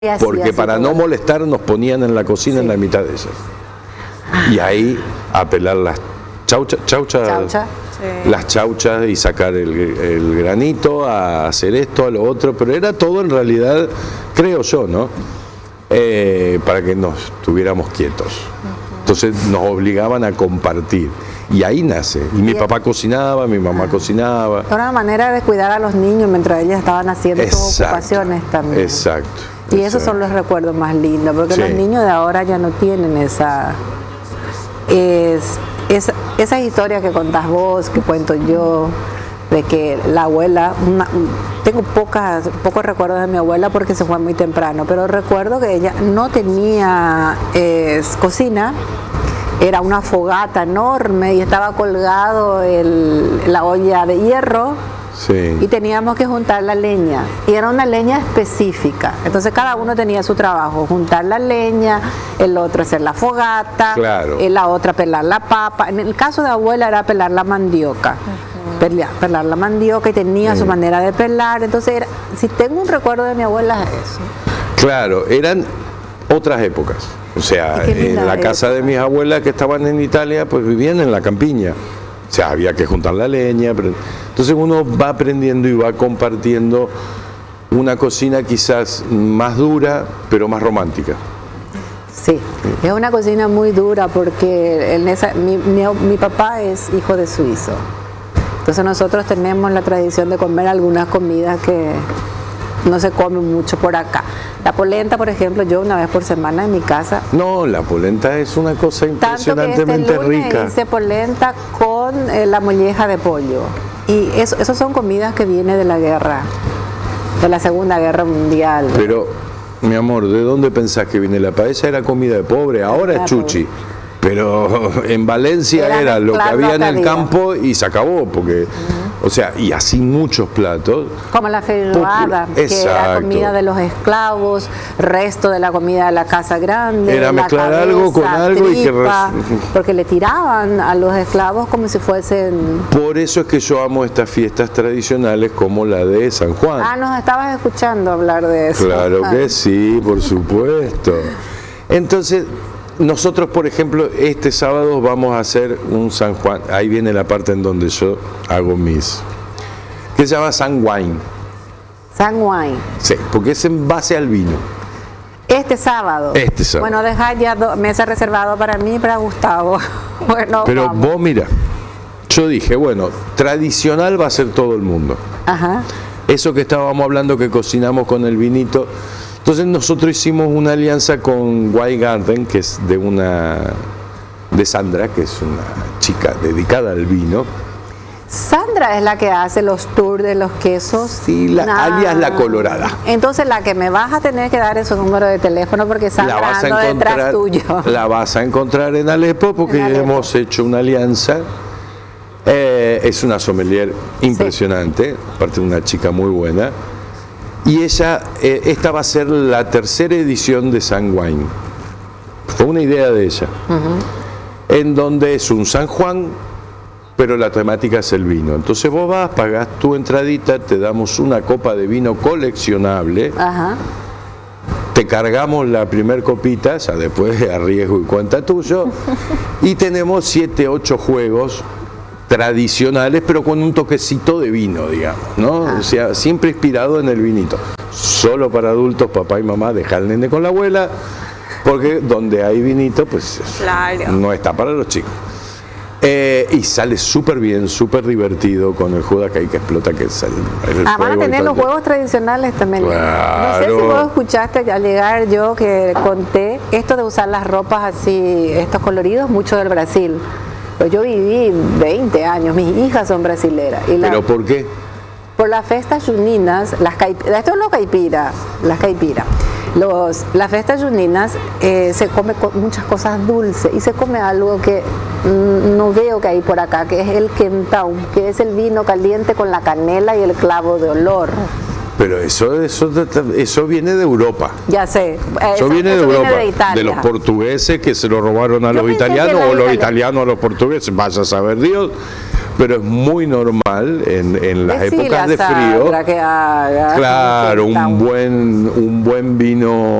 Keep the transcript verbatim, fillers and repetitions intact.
Porque para no molestar nos ponían en la cocina, sí, en la mitad de ellas. Y ahí a pelar las chauchas, chauchas, Chaucha, sí, las chauchas y sacar el, el granito, a hacer esto, a lo otro, pero era todo en realidad, creo yo, ¿no? Eh, para que nos tuviéramos quietos. Entonces nos obligaban a compartir. Y ahí nace. Y mi papá cocinaba, mi mamá cocinaba. Era una manera de cuidar a los niños mientras ellas estaban haciendo sus ocupaciones también. Exacto. Y exacto, esos son los recuerdos más lindos, porque sí, los niños de ahora ya no tienen esa, es, esa, esa historia que contás vos, que cuento yo, de que la abuela, una, tengo pocas, pocos recuerdos de mi abuela porque se fue muy temprano, pero recuerdo que ella no tenía eh, cocina. Era una fogata enorme y estaba colgado el, la olla de hierro, sí, y teníamos que juntar la leña. Y era una leña específica. Entonces cada uno tenía su trabajo, juntar la leña, el otro hacer la fogata, claro, la otra pelar la papa. En el caso de abuela era pelar la mandioca. Uh-huh. pelar, pelar la mandioca y tenía, sí, su manera de pelar. Entonces, era, si tengo un recuerdo de mi abuela es eso. Claro, eran otras épocas. O sea, en la casa de mis abuelas que estaban en Italia, pues vivían en la campiña. O sea, había que juntar la leña. Pero... Entonces uno va aprendiendo y va compartiendo una cocina quizás más dura, pero más romántica. Sí, sí, es una cocina muy dura porque en esa, mi, mi, mi papá es hijo de suizo. Entonces nosotros tenemos la tradición de comer algunas comidas que no se come mucho por acá. La polenta, por ejemplo, yo una vez por semana en mi casa. No, la polenta es una cosa impresionantemente Tanto que este rica. Hice polenta con eh, la molleja de pollo. Y eso, eso son comidas que vienen de la guerra, de la Segunda Guerra Mundial. Pero, mi amor, ¿de dónde pensás que viene la paella? Era comida de pobre, ahora es chuchi. Pero en Valencia era, era lo que había en el campo y se acabó, porque, uh-huh, o sea, y así muchos platos. Como la feijoada, que era comida de los esclavos, resto de la comida de la casa grande. Era mezclar cabeza, algo con algo, tripa, y que res... porque le tiraban a los esclavos como si fuesen. Por eso es que yo amo estas fiestas tradicionales como la de San Juan. Ah, nos estabas escuchando hablar de eso. Claro que sí, por supuesto. Entonces, nosotros, por ejemplo, este sábado vamos a hacer un San Juan. Ahí viene la parte en donde yo hago mis, que se llama San Wine. San Wine. Sí, porque es en base al vino. Este sábado. Este sábado. Bueno, dejar ya do, mesa reservado para mí y para Gustavo. Bueno, pero vamos. Vos mira, yo dije, bueno, tradicional va a ser todo el mundo. Ajá. Eso que estábamos hablando que cocinamos con el vinito. Entonces nosotros hicimos una alianza con White Garden, que es de una de Sandra, que es una chica dedicada al vino. Sandra es la que hace los tours de los quesos. Sí, la, nah. alias La Colorada. Entonces la que me vas a tener que dar es su número de teléfono porque Sandra ando detrás tuyo. La vas a encontrar en Alepo porque en Alepo. hemos hecho una alianza. Eh, es una sommelier impresionante, sí, aparte de una chica muy buena. Y ella, eh, esta va a ser la tercera edición de San Wine. Fue una idea de ella. Uh-huh. En donde es un San Juan, pero la temática es el vino. Entonces vos vas, pagás tu entradita, te damos una copa de vino coleccionable. Uh-huh. Te cargamos la primer copita, ya después a riesgo y cuenta tuyo. Y tenemos siete, ocho juegos tradicionales, pero con un toquecito de vino, digamos, ¿no? Ah. O sea, siempre inspirado en el vinito. Solo para adultos, papá y mamá, deja al nene con la abuela, porque donde hay vinito, pues claro, no está para los chicos. Eh, y sale súper bien, súper divertido con el Judacay que explota, que es el, el ah, van a tener los juegos tradicionales también. Claro. No sé si vos escuchaste al llegar yo que conté esto de usar las ropas así, estos coloridos, mucho del Brasil. Pues yo viví veinte años, mis hijas son brasileras. Y la, ¿pero por qué? Por las festas juninas, las caipiras, esto es lo caipira, las caipiras. Los, las fiestas juninas eh, se come con muchas cosas dulces y se come algo que mm, no veo que hay por acá, que es el quentão, que es el vino caliente con la canela y el clavo de olor. Pero eso, eso, eso viene de Europa. Ya sé. Eso, eso viene de eso Europa, viene de, de los portugueses que se lo robaron a Yo los italianos o los italianos a los portugueses, vaya a saber Dios. pero es muy normal en, en las Decile épocas a de Sandra frío. que haga, Claro, que está un buen, un buen vino